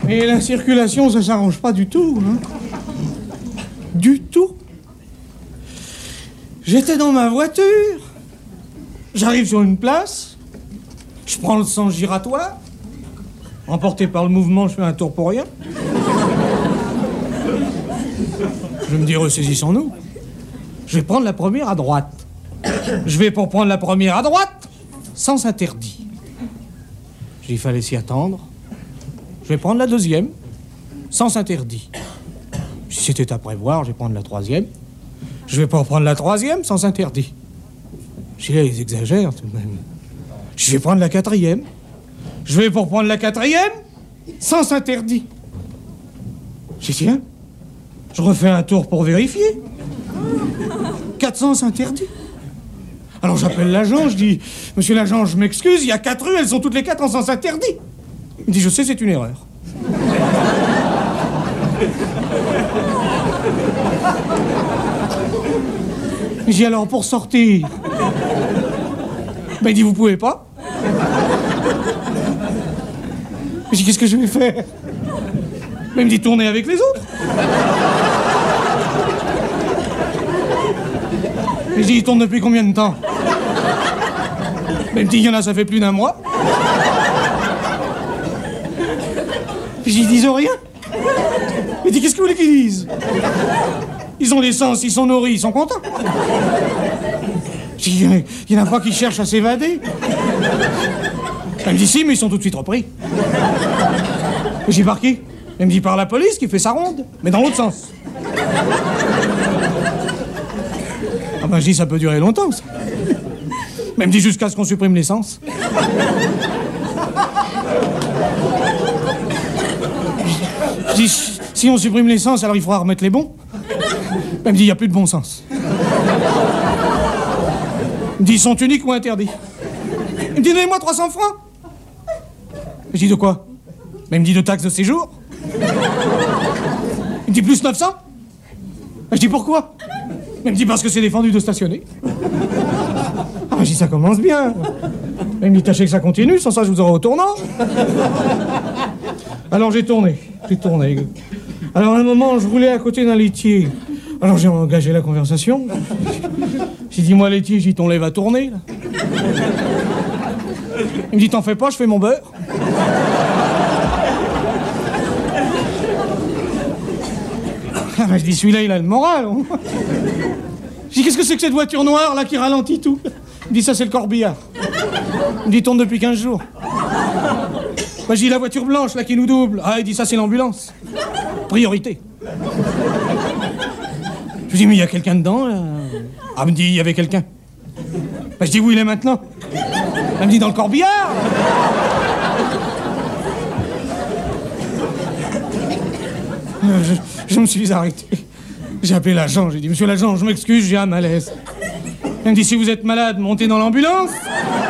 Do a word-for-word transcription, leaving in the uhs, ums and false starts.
Et la circulation, ça s'arrange pas du tout, hein. Du tout. J'étais dans ma voiture. J'arrive sur une place. Je prends le sens giratoire. Emporté par le mouvement, je fais un tour pour rien. Je me dis, ressaisissons-nous. Je vais prendre la première à droite. Je vais pour prendre la première à droite, sens interdit. Il fallait s'y attendre. Je vais prendre la deuxième, sens interdit. Si c'était à prévoir, je vais prendre la troisième. Je vais pas prendre la troisième, sens interdit. Je dis là, ils exagèrent tout de même. Je vais prendre la quatrième. Je vais pour prendre la quatrième, sens interdit. J'ai dit, tiens, je refais un tour pour vérifier. Quatre sens interdits. Alors j'appelle l'agent, je dis, monsieur l'agent, je m'excuse, il y a quatre rues, elles sont toutes les quatre en sens interdit. Il me dit, je sais, c'est une erreur. J'ai dit, alors pour sortir. Ben il dit, vous pouvez pas. J'ai dit, qu'est-ce que je vais faire? Ben il me dit, tournez avec les autres. J'ai dit, il tourne depuis combien de temps? Ben il me dit, il y en a, ça fait plus d'un mois. J'ai dit, ils disent rien. Il dit, qu'est-ce que vous voulez qu'ils disent? Ils ont l'essence, ils sont nourris, ils sont contents. J'ai dit, il y en a pas qui cherchent à s'évader. Elle me dit, si, mais ils sont tout de suite repris. J'ai par qui? Elle me dit, par la police qui fait sa ronde, mais dans l'autre sens. Ah ben, je dis, ça peut durer longtemps, ça. Mais elle me dit, jusqu'à ce qu'on supprime l'essence. Je dis, si on supprime l'essence, alors il faudra remettre les bons. Elle me dit, il n'y a plus de bon sens. Elle me dit, ils sont uniques ou interdits? Elle me dit, donnez-moi trois cents francs. Je dis, de quoi? Elle me dit, de taxes de séjour. Il me dit, plus neuf cents. Je dis, pourquoi? Elle me dit, parce que c'est défendu de stationner. Ah, je dis, ça commence bien. Elle me dit, tâchez que ça continue, sans ça, je vous aurai au tournant. Alors, j'ai tourné. J'ai tourné. Alors, à un moment, je roulais à côté d'un laitier. Alors, j'ai engagé la conversation. J'ai dit, moi, laitier, j'ai dit, ton lait va tourner, là. Il me dit, t'en fais pas, je fais mon beurre. Ah, ben, je dis, celui-là, il a le moral. Je dis, qu'est-ce que c'est que cette voiture noire, là, qui ralentit tout? Il me dit, ça, c'est le corbillard. Il me dit, il tourne depuis quinze jours. Ben, je dis, la voiture blanche, là, qui nous double. Ah, il dit, ça, c'est l'ambulance. Priorité. Je lui dis, mais il y a quelqu'un dedans, là? Ah, elle me dit, il y avait quelqu'un. Ben, je dis, où il est maintenant? Elle me dit, dans le corbillard. Je, je me suis arrêté. J'ai appelé l'agent, j'ai dit, monsieur l'agent, je m'excuse, j'ai un malaise. Elle me dit, si vous êtes malade, montez dans l'ambulance.